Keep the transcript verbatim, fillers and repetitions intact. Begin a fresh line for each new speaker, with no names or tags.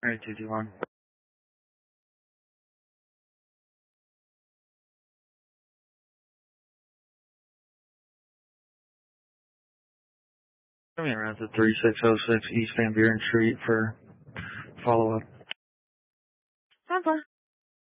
Alright, two two one. Coming around to three six oh six East Van Buren Street for follow-up.
Papa.